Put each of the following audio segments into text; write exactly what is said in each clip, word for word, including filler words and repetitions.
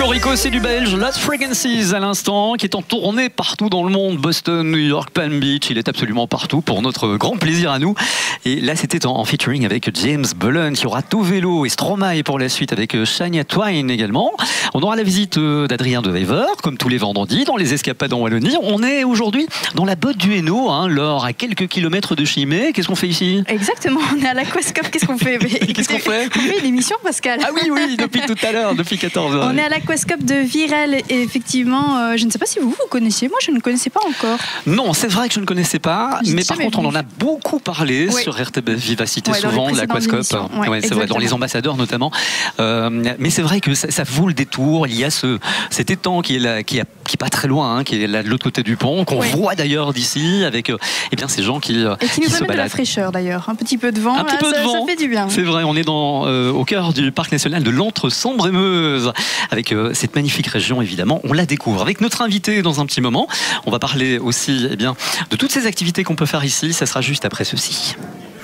Cocorico, c'est du belge, Lost Fragrances à l'instant, qui est en tournée partout dans le monde, Boston, New York, Palm Beach, il est absolument partout pour notre grand plaisir à nous. Et là, c'était en, en featuring avec James Bullen, qui aura Tout Vélo et Stromae pour la suite avec Shania Twain également. On aura la visite d'Adrien de Wever, comme tous les vendredis, dans les escapades en Wallonie. On est aujourd'hui dans la botte du Hainaut, hein, Laure, à quelques kilomètres de Chimay. Qu'est-ce qu'on fait ici ? Exactement, on est à l'Aquascope. Qu'est-ce qu'on fait ? Qu'est-ce qu'on fait ? On fait une émission, Pascal. Ah oui, oui, depuis tout à l'heure, depuis quatorze heures. On est à l'Aquascope de Virel et effectivement, euh, je ne sais pas si vous, vous connaissiez. Moi, je ne connaissais pas encore. Non, c'est vrai que je ne connaissais pas, Je mais par contre, on en a beaucoup parlé oui. sur R T B Vivacité, ouais, souvent, de l'Aquascope. Ouais, ouais, c'est vrai, dans les ambassadeurs notamment. Euh, mais c'est vrai que ça, ça vaut le détour. Il y a ce, cet étang qui est, là, qui, est, qui est pas très loin, hein, qui est là de l'autre côté du pont, qu'on ouais. voit d'ailleurs d'ici, avec euh, eh bien, ces gens qui, et qui nous qui se amènent de la baladent. fraîcheur d'ailleurs. Un petit peu de vent, Un là, petit peu ça, de vent. ça fait du bien. C'est vrai, on est dans, euh, au cœur du parc national de l'Entre-Sambre-et-Meuse, avec euh, cette magnifique région, évidemment. On la découvre avec notre invité dans un petit moment. On va parler aussi eh bien, de toutes ces activités qu'on peut faire ici. Ça sera juste après ceci.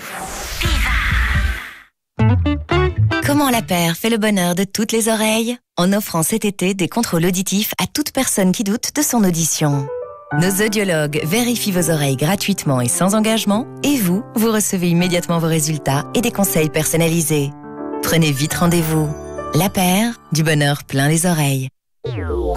Comment la paire fait le bonheur de toutes les oreilles ? En offrant cet été des contrôles auditifs à toute personne qui doute de son audition. Nos audiologues vérifient vos oreilles gratuitement et sans engagement, et vous, vous recevez immédiatement vos résultats et des conseils personnalisés. Prenez vite rendez-vous. La paire, du bonheur plein les oreilles.